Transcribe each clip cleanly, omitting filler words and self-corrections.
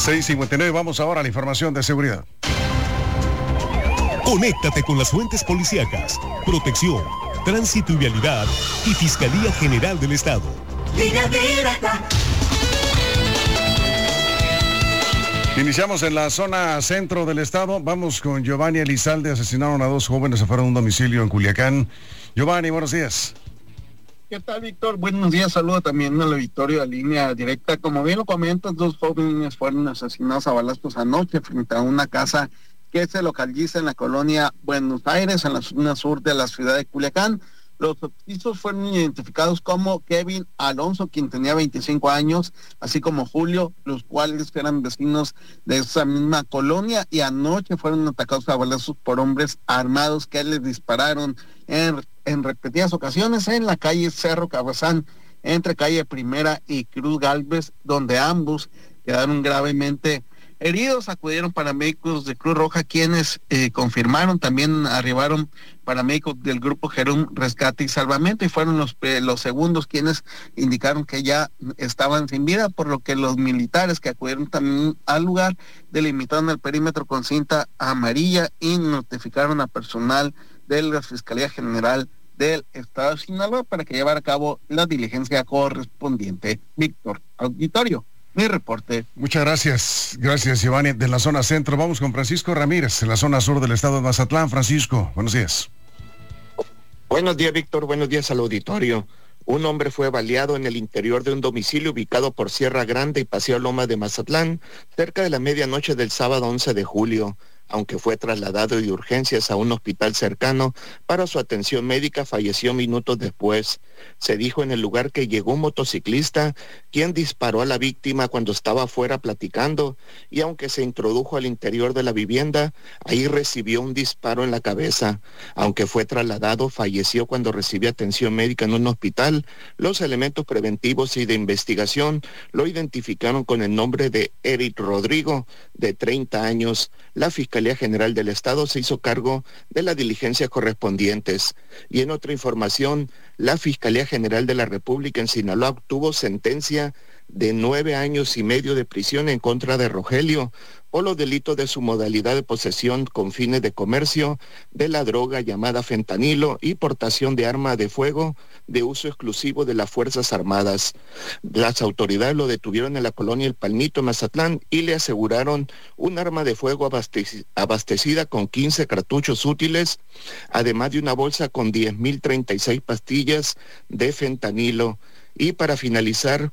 6:59, vamos ahora a la información de seguridad. Conéctate con las fuentes policíacas, protección, tránsito y vialidad y Fiscalía General del Estado. Línea directa. Iniciamos en la zona centro del estado. Vamos con Giovanni Elizalde. Asesinaron a 2 jóvenes afuera de un domicilio en Culiacán. Giovanni, buenos días. ¿Qué tal, Víctor? Buenos días, saludo también al auditorio de Línea Directa. Como bien lo comentas, 2 jóvenes fueron asesinados a balazos anoche frente a una casa que se localiza en la colonia Buenos Aires, en la zona sur de la ciudad de Culiacán. Los sospechosos fueron identificados como Kevin Alonso, quien tenía 25 años, así como Julio, los cuales eran vecinos de esa misma colonia, y anoche fueron atacados a balazos por hombres armados que les dispararon en repetidas ocasiones en la calle Cerro Cabazán, entre calle Primera y Cruz Gálvez, donde ambos quedaron gravemente heridos. Acudieron paramédicos de Cruz Roja, quienes confirmaron. También arribaron paramédicos del grupo Jerum Rescate y Salvamento, y fueron los segundos quienes indicaron que ya estaban sin vida, por lo que los militares que acudieron también al lugar delimitaron el perímetro con cinta amarilla y notificaron a personal de la Fiscalía General del Estado de Sinaloa para que llevara a cabo la diligencia correspondiente. Víctor, auditorio, mi reporte. Muchas gracias. Gracias, Giovanni. De la zona centro vamos con Francisco Ramírez, en la zona sur del estado de Mazatlán. Francisco, buenos días. Buenos días, Víctor. Buenos días al auditorio. Un hombre fue baleado en el interior de un domicilio ubicado por Sierra Grande y Paseo Loma de Mazatlán, cerca de la medianoche del sábado 11 de julio. Aunque fue trasladado de urgencias a un hospital cercano para su atención médica, falleció minutos después. Se dijo en el lugar que llegó un motociclista, quien disparó a la víctima cuando estaba afuera platicando, y aunque se introdujo al interior de la vivienda, ahí recibió un disparo en la cabeza. Aunque fue trasladado, falleció cuando recibió atención médica en un hospital. Los elementos preventivos y de investigación lo identificaron con el nombre de Eric Rodrigo, de 30 años. La Fiscalía General del Estado se hizo cargo de las diligencias correspondientes. Y en otra información, la Fiscalía General de la República en Sinaloa obtuvo sentencia de 9 años y medio de prisión en contra de Rogelio por los delitos de su modalidad de posesión con fines de comercio de la droga llamada fentanilo y portación de arma de fuego de uso exclusivo de las Fuerzas Armadas. Las autoridades lo detuvieron en la colonia El Palmito, Mazatlán, y le aseguraron un arma de fuego abastecida con 15 cartuchos útiles, además de una bolsa con 10.036 pastillas de fentanilo. Y para finalizar,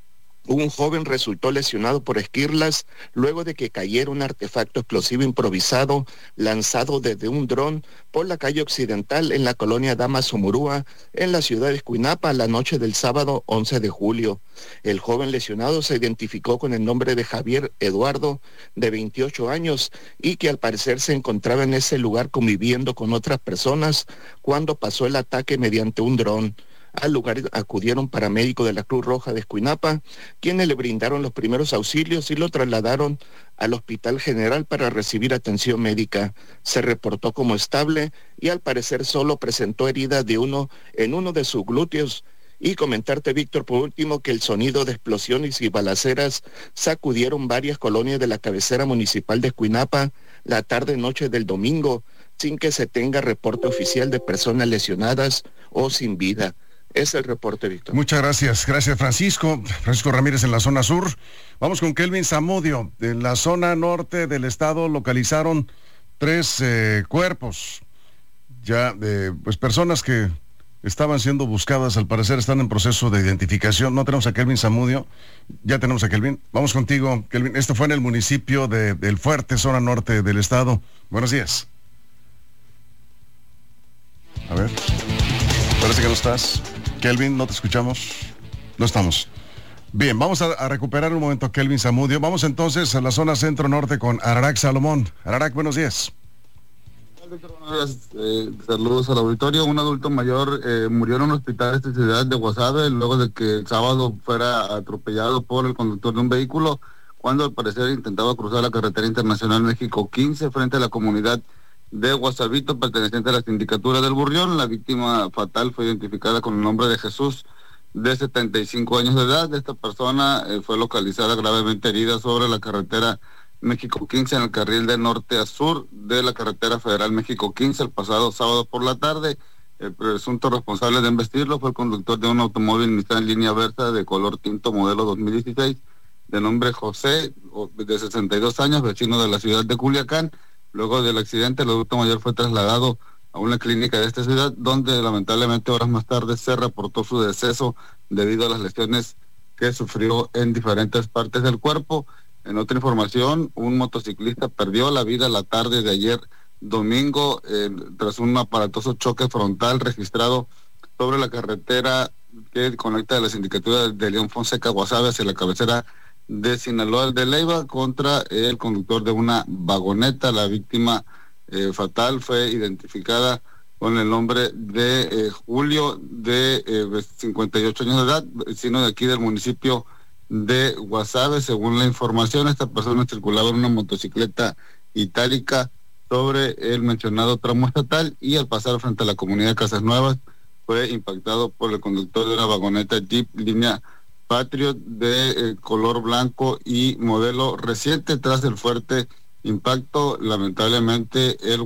un joven resultó lesionado por esquirlas luego de que cayera un artefacto explosivo improvisado lanzado desde un dron por la calle Occidental en la colonia Damas Omurúa, en la ciudad de Escuinapa, la noche del sábado 11 de julio. El joven lesionado se identificó con el nombre de Javier Eduardo, de 28 años, y que al parecer se encontraba en ese lugar conviviendo con otras personas cuando pasó el ataque mediante un dron. Al lugar acudieron paramédicos de la Cruz Roja de Escuinapa, quienes le brindaron los primeros auxilios y lo trasladaron al Hospital General para recibir atención médica. Se reportó como estable y al parecer solo presentó heridas en uno de sus glúteos. Y comentarte, Víctor, por último, que el sonido de explosiones y balaceras sacudieron varias colonias de la cabecera municipal de Escuinapa la tarde-noche del domingo, sin que se tenga reporte oficial de personas lesionadas o sin vida. Es el reporte, Víctor. Muchas gracias. Gracias, Francisco. Francisco Ramírez en la zona sur. Vamos con Kelvin Zamudio. En la zona norte del estado localizaron 3 cuerpos. Ya pues personas que estaban siendo buscadas, al parecer están en proceso de identificación. No tenemos a Kelvin Zamudio. Ya tenemos a Kelvin. Vamos contigo, Kelvin. Esto fue en el municipio de El Fuerte, zona norte del estado. Buenos días. A ver. Parece que no estás. Kelvin, no te escuchamos. No estamos. Bien, vamos a recuperar un momento a Kelvin Zamudio. Vamos entonces a la zona centro-norte con Ararak Salomón. Ararak, buenos días. Saludos al auditorio. Un adulto mayor murió en un hospital de esta ciudad de Guasave luego de que el sábado fuera atropellado por el conductor de un vehículo cuando al parecer intentaba cruzar la carretera internacional México 15 frente a la comunidad de Guasavito, perteneciente a la sindicatura del Burrión. La víctima fatal fue identificada con el nombre de Jesús de 75 años de edad. Esta persona fue localizada gravemente herida sobre la carretera México 15 en el carril de norte a sur de la carretera federal México 15 el pasado sábado por la tarde. El presunto responsable de embestirlo fue el conductor de un automóvil Nissan Línea Versa de color tinto modelo 2016, de nombre José, de 62 años, vecino de la ciudad de Culiacán. Luego del accidente, el adulto mayor fue trasladado a una clínica de esta ciudad, donde lamentablemente horas más tarde se reportó su deceso debido a las lesiones que sufrió en diferentes partes del cuerpo. En otra información, un motociclista perdió la vida la tarde de ayer domingo tras un aparatoso choque frontal registrado sobre la carretera que conecta a la sindicatura de León Fonseca Guasave hacia la cabecera de Sinaloa de Leiva contra el conductor de una vagoneta. La víctima fatal fue identificada con el nombre de Julio, de 58 años de edad, vecino de aquí del municipio de Guasave. Según la información, esta persona circulaba en una motocicleta itálica sobre el mencionado tramo estatal y al pasar frente a la comunidad de Casas Nuevas fue impactado por el conductor de una vagoneta Jeep línea Patriot de color blanco y modelo reciente. Tras el fuerte impacto, lamentablemente el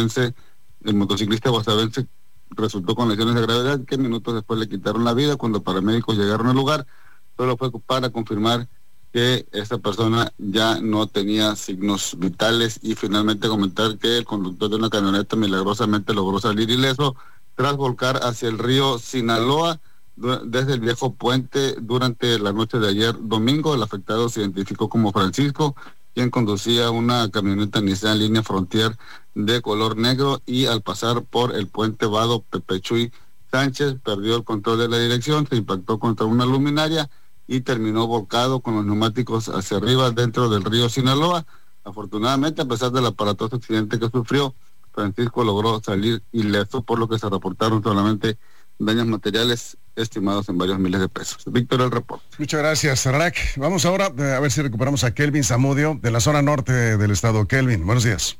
motociclista guasavense resultó con lesiones de gravedad que minutos después le quitaron la vida. Cuando paramédicos llegaron al lugar, solo fue para confirmar que esta persona ya no tenía signos vitales y finalmente comentar que el conductor de una camioneta milagrosamente logró salir ileso tras volcar hacia el río Sinaloa desde el viejo puente durante la noche de ayer domingo. El afectado se identificó como Francisco, quien conducía una camioneta Nissan Línea Frontier de color negro y al pasar por el puente Vado Pepechuy Sánchez perdió el control de la dirección, se impactó contra una luminaria y terminó volcado con los neumáticos hacia arriba dentro del río Sinaloa. Afortunadamente, a pesar del aparatoso accidente que sufrió, Francisco logró salir ileso, por lo que se reportaron solamente daños materiales estimados en varios miles de pesos. Víctor, el reporte. Muchas gracias, Rack. Vamos ahora a ver si recuperamos a Kelvin Zamudio de la zona norte del estado. Kelvin, buenos días.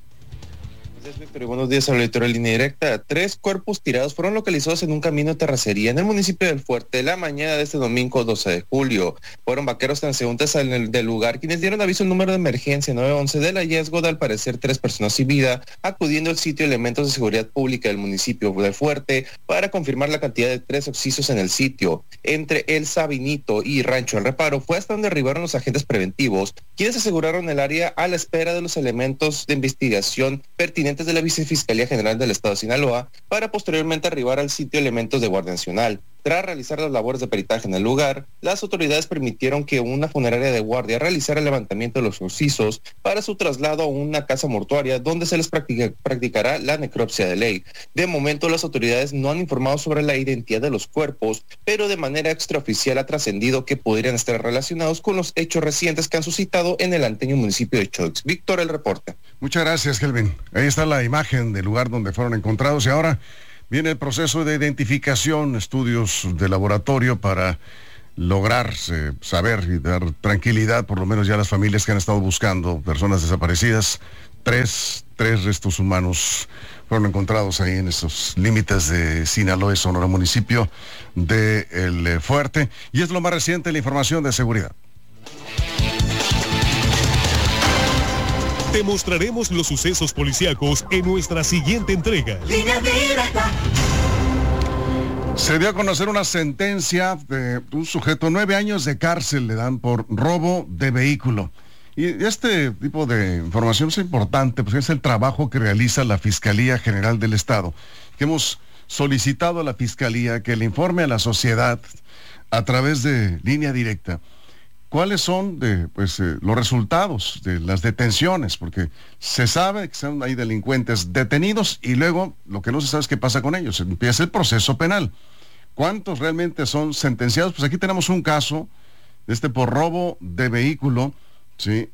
Víctor, y buenos días al auditorio de Línea Directa. 3 cuerpos tirados fueron localizados en un camino de terracería en el municipio del Fuerte la mañana de este domingo 12 de julio. Fueron vaqueros transeúntes del lugar quienes dieron aviso al número de emergencia 911 del hallazgo de al parecer 3 personas sin vida, acudiendo al sitio elementos de seguridad pública del municipio del Fuerte para confirmar la cantidad de 3 occisos en el sitio. Entre El Sabinito y Rancho El Reparo fue hasta donde arribaron los agentes preventivos, quienes aseguraron el área a la espera de los elementos de investigación pertinentes de la Vicefiscalía General del Estado de Sinaloa para posteriormente arribar al sitio elementos de Guardia Nacional. Tras realizar las labores de peritaje en el lugar, las autoridades permitieron que una funeraria de guardia realizara el levantamiento de los occisos para su traslado a una casa mortuaria donde se les practicará la necropsia de ley. De momento, las autoridades no han informado sobre la identidad de los cuerpos, pero de manera extraoficial ha trascendido que podrían estar relacionados con los hechos recientes que han suscitado en el anteño municipio de Choix. Víctor, el reporte. Muchas gracias, Kelvin. Ahí está la imagen del lugar donde fueron encontrados y ahora viene el proceso de identificación, estudios de laboratorio para lograr saber y dar tranquilidad, por lo menos ya a las familias que han estado buscando personas desaparecidas. Tres restos humanos fueron encontrados ahí en esos límites de Sinaloa, Sonora, municipio de El Fuerte. Y es lo más reciente, la información de seguridad. Te mostraremos los sucesos policíacos en nuestra siguiente entrega. Línea Directa. Se dio a conocer una sentencia de un sujeto, 9 años de cárcel le dan por robo de vehículo. Y este tipo de información es importante, porque es el trabajo que realiza la Fiscalía General del Estado, que hemos solicitado a la Fiscalía que le informe a la sociedad a través de Línea Directa cuáles son los resultados de las detenciones, porque se sabe que son hay delincuentes detenidos y luego lo que no se sabe es qué pasa con ellos. Empieza el proceso penal. ¿Cuántos realmente son sentenciados? Pues aquí tenemos un caso por robo de vehículo, ¿sí?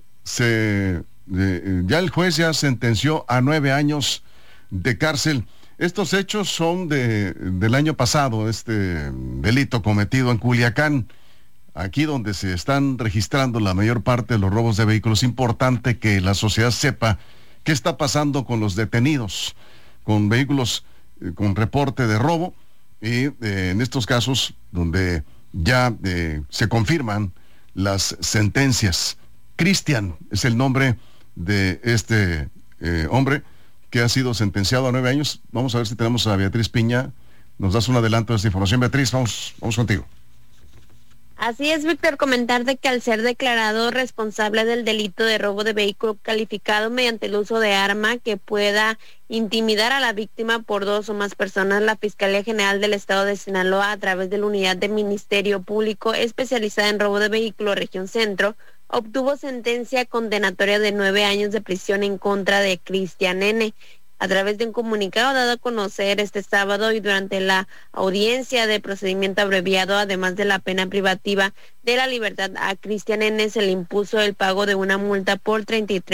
Ya el juez ya sentenció a 9 años de cárcel. Estos hechos son del año pasado, delito cometido en Culiacán, aquí donde se están registrando la mayor parte de los robos de vehículos. Es importante que la sociedad sepa qué está pasando con los detenidos, con vehículos con reporte de robo, y en estos casos donde ya se confirman las sentencias. Cristian es el nombre de este hombre que ha sido sentenciado a 9 años. Vamos a ver si tenemos a Beatriz Piña. Nos das un adelanto de esta información. Beatriz, vamos contigo. Así es, Víctor, comentarte que al ser declarado responsable del delito de robo de vehículo calificado mediante el uso de arma que pueda intimidar a la víctima por 2 o más personas, la Fiscalía General del Estado de Sinaloa, a través de la Unidad de Ministerio Público especializada en robo de vehículo Región Centro, obtuvo sentencia condenatoria de 9 años de prisión en contra de Cristian N. A través de un comunicado dado a conocer este sábado y durante la audiencia de procedimiento abreviado, además de la pena privativa de la libertad a Cristian N., se le impuso el pago de una multa por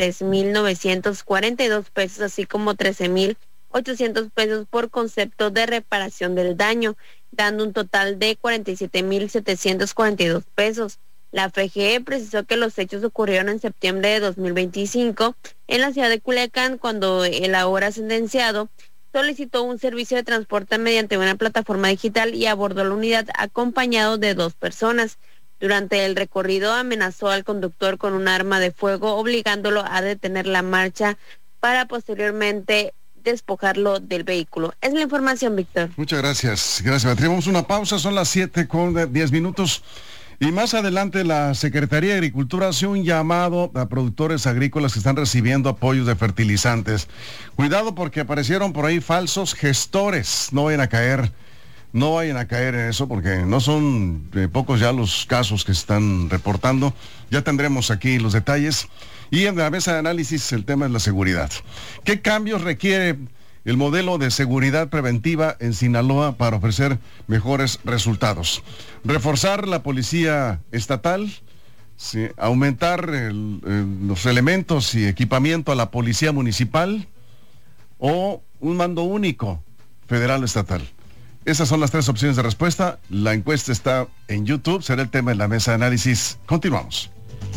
33,942 pesos, así como 13,800 pesos por concepto de reparación del daño, dando un total de 47,742 pesos. La FGE precisó que los hechos ocurrieron en septiembre de 2025 en la ciudad de Culiacán, cuando el ahora sentenciado solicitó un servicio de transporte mediante una plataforma digital y abordó la unidad acompañado de 2 personas. Durante el recorrido amenazó al conductor con un arma de fuego, obligándolo a detener la marcha para posteriormente despojarlo del vehículo. Es la información, Víctor. Muchas gracias. Gracias, Beatriz. Vamos a una pausa, son las 7:10. Y más adelante la Secretaría de Agricultura hace un llamado a productores agrícolas que están recibiendo apoyos de fertilizantes. Cuidado porque aparecieron por ahí falsos gestores. No vayan a caer en eso porque no son pocos ya los casos que se están reportando. Ya tendremos aquí los detalles. Y en la mesa de análisis el tema es la seguridad. ¿Qué cambios requiere el modelo de seguridad preventiva en Sinaloa para ofrecer mejores resultados? Reforzar la policía estatal, ¿sí? Aumentar los elementos y equipamiento a la policía municipal, o un mando único federal o estatal. Esas son las 3 opciones de respuesta. La encuesta está en YouTube, será el tema en la mesa de análisis. Continuamos.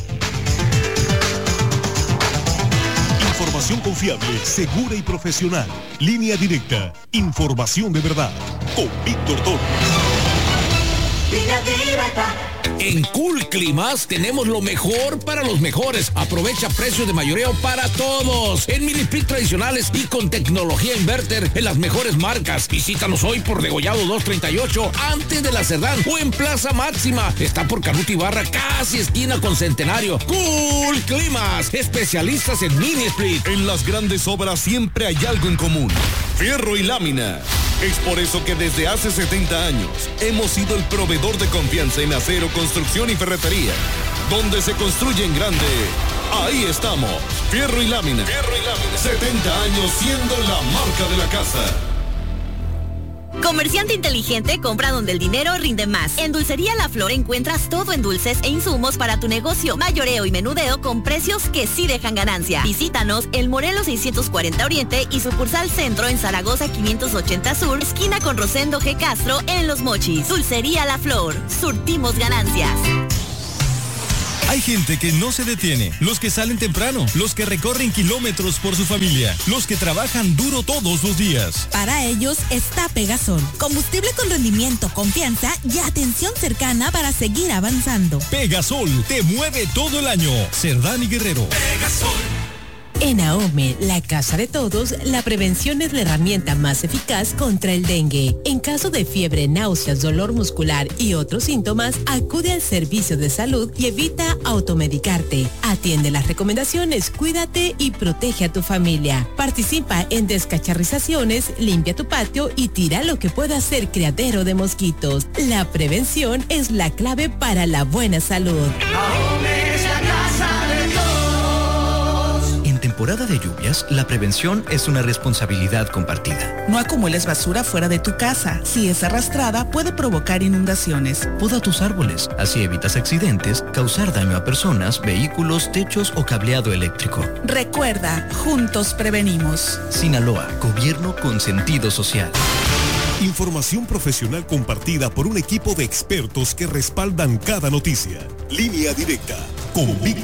Información confiable, segura y profesional. Línea Directa. Información de verdad. Con Víctor Toro. Línea Directa. En Cool Climas tenemos lo mejor para los mejores. Aprovecha precios de mayoreo para todos. En mini split tradicionales y con tecnología inverter en las mejores marcas. Visítanos hoy por Degollado 238 antes de la Cerdán o en Plaza Máxima. Está por Canuto Ibarra, casi esquina con Centenario. Cool Climas, especialistas en mini split. En las grandes obras siempre hay algo en común: fierro y lámina. Es por eso que desde hace 70 años hemos sido el proveedor de confianza en acero, construcción y ferretería. Donde se construye en grande, ahí estamos. Fierro y lámina. 70 años siendo la marca de la casa. Comerciante inteligente, compra donde el dinero rinde más. En Dulcería La Flor encuentras todo en dulces e insumos para tu negocio, mayoreo y menudeo con precios que sí dejan ganancia. Visítanos en Morelos 640 Oriente y sucursal Centro en Zaragoza 580 Sur, esquina con Rosendo G. Castro en Los Mochis. Dulcería La Flor, surtimos ganancias. Hay gente que no se detiene, los que salen temprano, los que recorren kilómetros por su familia, los que trabajan duro todos los días. Para ellos está Pegasol, combustible con rendimiento, confianza y atención cercana para seguir avanzando. Pegasol te mueve todo el año. Cerdán y Guerrero. Pegasol. En AOME, la casa de todos, la prevención es la herramienta más eficaz contra el dengue. En caso de fiebre, náuseas, dolor muscular y otros síntomas, acude al servicio de salud y evita automedicarte. Atiende las recomendaciones, cuídate y protege a tu familia. Participa en descacharrizaciones, limpia tu patio y tira lo que pueda ser criadero de mosquitos. La prevención es la clave para la buena salud. AOME es la casa de todos. En temporada de lluvias, la prevención es una responsabilidad compartida. No acumules basura fuera de tu casa. Si es arrastrada, puede provocar inundaciones. Poda tus árboles, así evitas accidentes, causar daño a personas, vehículos, techos o cableado eléctrico. Recuerda, juntos prevenimos. Sinaloa, gobierno con sentido social. Información profesional compartida por un equipo de expertos que respaldan cada noticia. Línea Directa con Víctor